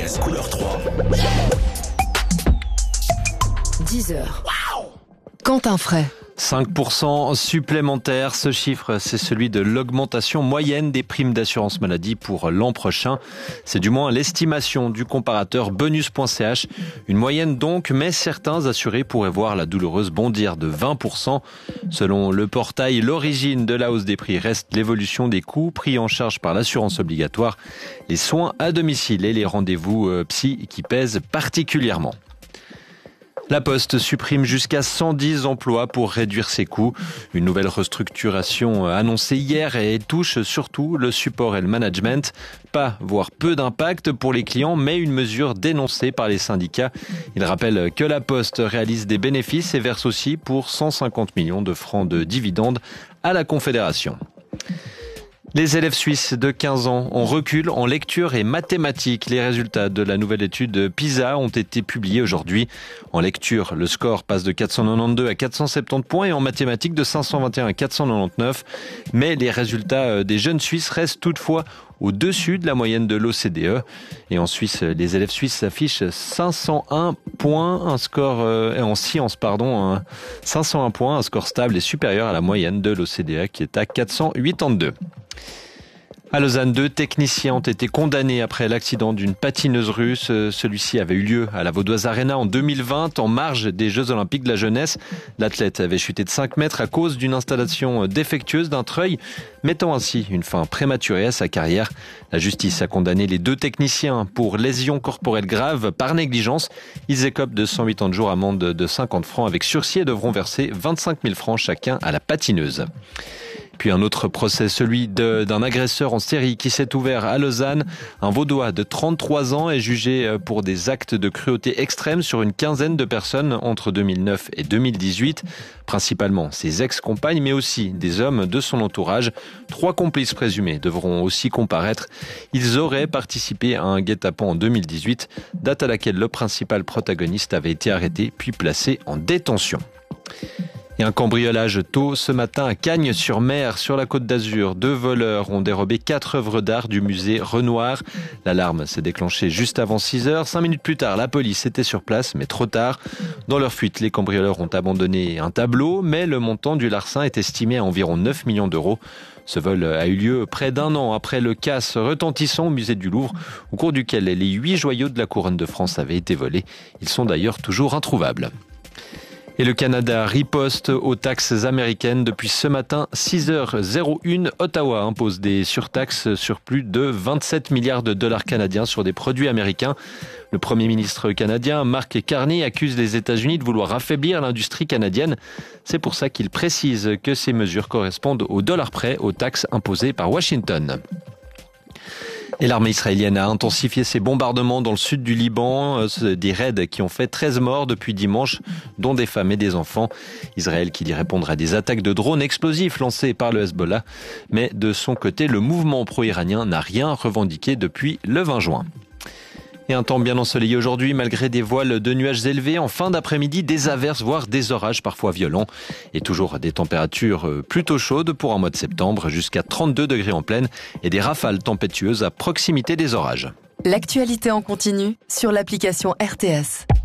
RTS couleur 3. 10h. Quentin Fray. 5% supplémentaire, ce chiffre, c'est celui de l'augmentation moyenne des primes d'assurance maladie pour l'an prochain. C'est du moins l'estimation du comparateur bonus.ch. Une moyenne donc, mais certains assurés pourraient voir la douloureuse bondir de 20%. Selon le portail, l'origine de la hausse des prix reste l'évolution des coûts pris en charge par l'assurance obligatoire, les soins à domicile et les rendez-vous psy qui pèsent particulièrement. La Poste supprime jusqu'à 110 emplois pour réduire ses coûts. Une nouvelle restructuration annoncée hier et touche surtout le support et le management. Pas, voire peu d'impact pour les clients, mais une mesure dénoncée par les syndicats. Il rappelle que la Poste réalise des bénéfices et verse aussi pour 150 millions de francs de dividendes à la Confédération. Les élèves suisses de 15 ans en recul en lecture et mathématiques. Les résultats de la nouvelle étude PISA ont été publiés aujourd'hui. En lecture, le score passe de 492 à 470 points et en mathématiques de 521 à 499. Mais les résultats des jeunes Suisses restent toutefois au-dessus de la moyenne de l'OCDE. Et en Suisse, les élèves suisses affichent 501 points, un score en sciences, 501 points, un score stable et supérieur à la moyenne de l'OCDE qui est à 482. À Lausanne, 2 techniciens ont été condamnés après l'accident d'une patineuse russe. Celui-ci avait eu lieu à la Vaudoise Arena en 2020, en marge des Jeux Olympiques de la jeunesse. L'athlète avait chuté de 5 mètres à cause d'une installation défectueuse d'un treuil, mettant ainsi une fin prématurée à sa carrière. La justice a condamné les 2 techniciens pour lésions corporelles graves par négligence. Ils écopent de 108 ans de jour, amende de 50 francs avec sursis et devront verser 25 000 francs chacun à la patineuse. Puis un autre procès, celui d'un agresseur en série qui s'est ouvert à Lausanne. Un Vaudois de 33 ans est jugé pour des actes de cruauté extrême sur une quinzaine de personnes entre 2009 et 2018. Principalement ses ex-compagnes, mais aussi des hommes de son entourage. 3 complices présumés devront aussi comparaître. Ils auraient participé à un guet-apens en 2018, date à laquelle le principal protagoniste avait été arrêté puis placé en détention. Et un cambriolage tôt ce matin à Cagnes-sur-Mer, sur la Côte d'Azur. 2 voleurs ont dérobé 4 œuvres d'art du musée Renoir. L'alarme s'est déclenchée juste avant 6 heures. 5 minutes plus tard, la police était sur place, mais trop tard. Dans leur fuite, les cambrioleurs ont abandonné un tableau, mais le montant du larcin est estimé à environ 9 millions d'euros. Ce vol a eu lieu près d'un an après le casse retentissant au musée du Louvre, au cours duquel les 8 joyaux de la couronne de France avaient été volés. Ils sont d'ailleurs toujours introuvables. Et le Canada riposte aux taxes américaines. Depuis ce matin, 6h01, Ottawa impose des surtaxes sur plus de 27 milliards de dollars canadiens sur des produits américains. Le Premier ministre canadien, Mark Carney, accuse les États-Unis de vouloir affaiblir l'industrie canadienne. C'est pour ça qu'il précise que ces mesures correspondent au dollar près aux taxes imposées par Washington. Et l'armée israélienne a intensifié ses bombardements dans le sud du Liban, des raids qui ont fait 13 morts depuis dimanche, dont des femmes et des enfants. Israël qui dit répondre à des attaques de drones explosifs lancées par le Hezbollah. Mais de son côté, le mouvement pro-iranien n'a rien revendiqué depuis le 20 juin. Et un temps bien ensoleillé aujourd'hui, malgré des voiles de nuages élevés. En fin d'après-midi, des averses, voire des orages parfois violents. Et toujours des températures plutôt chaudes pour un mois de septembre, jusqu'à 32 degrés en pleine. Et des rafales tempétueuses à proximité des orages. L'actualité en continu sur l'application RTS.